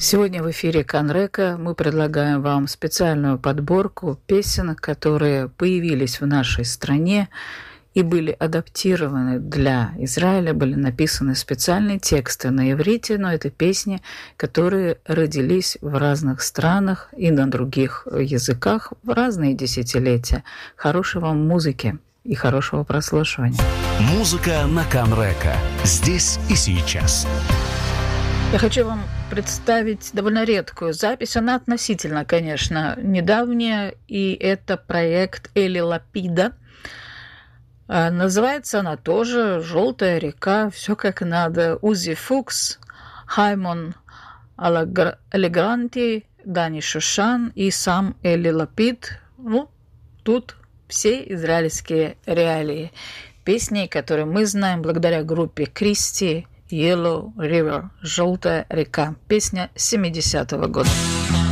Сегодня в эфире Канрека мы предлагаем вам специальную подборку песен, которые появились в нашей стране и были адаптированы для Израиля, были написаны специальные тексты на иврите, но это песни, которые родились в разных странах и на других языках в разные десятилетия. Хорошей вам музыки и хорошего прослушивания. Музыка на Канрека. Здесь и сейчас. Я хочу вам представить довольно редкую запись. Она относительно, конечно, недавняя, и это проект Эли Лапида. Называется она тоже «Желтая река», все как надо. Узи Фукс, Хаймон Алегранти, Дани Шушан и сам Эли Лапид. Тут все израильские реалии. Песни, которые мы знаем благодаря группе Кристи, Yellow River, «Желтая река», песня 70-го года.